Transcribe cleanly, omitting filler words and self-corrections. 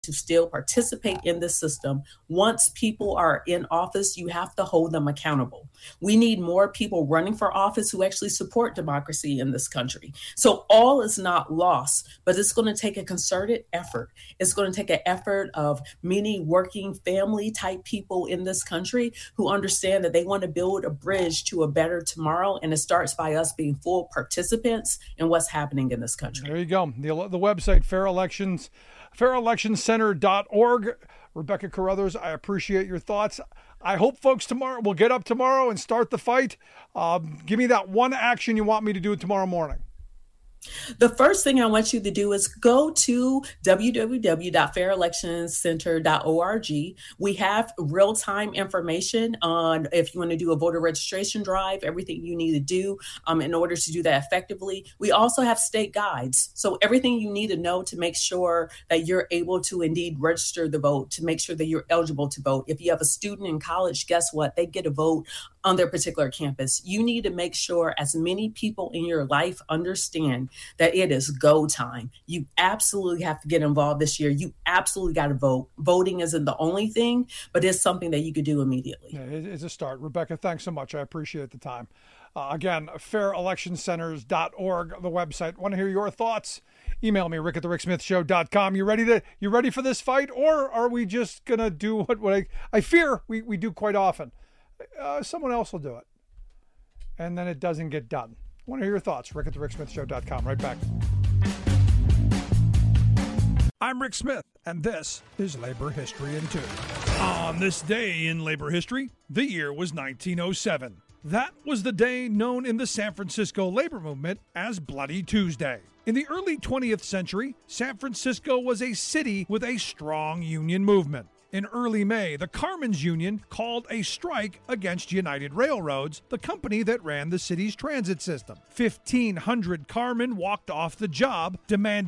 to still participate in the system. Once people are in office, you have to hold them accountable. We need more people running for office who actually support democracy in this country. So all is not lost, but it's going to take a concerted effort. It's going to take an effort of many working family type people in this country who understand that they want to build a bridge to a better tomorrow. And it starts by us being full participants in what's happening in this country. There you go. The website, fairelectioncenter.org. Rebecca Carruthers, I appreciate your thoughts. I hope folks tomorrow will get up tomorrow and start the fight. Give me that one action you want me to do tomorrow morning. The first thing I want you to do is go to www.fairelectioncenter.org. We have real-time information on if you want to do a voter registration drive, everything you need to do in order to do that effectively. We also have state guides. So everything you need to know to make sure that you're able to indeed register the vote, to make sure that you're eligible to vote. If you have a student in college, guess what? They get a vote on their particular campus. You need to make sure as many people in your life understand that it is go time. You absolutely have to get involved this year. You absolutely got to vote. Voting isn't the only thing, but it's something that you could do immediately. Yeah, it's a start. Rebecca, thanks so much. I appreciate the time. Again, fairelectioncenters.org, the website. Want to hear your thoughts? Email me, rick@thericksmithshow.com. You ready for this fight? Or are we just going to do what I fear we do quite often? Someone else will do it. And then it doesn't get done. I want to hear your thoughts. rick@thericksmithshow.com. Right back. I'm Rick Smith, and this is Labor History in 2. On this day in labor history, the year was 1907. That was the day known in the San Francisco labor movement as Bloody Tuesday. In the early 20th century, San Francisco was a city with a strong union movement. In early May, the Carmen's Union called a strike against United Railroads, the company that ran the city's transit system. 1,500 carmen walked off the job, demanding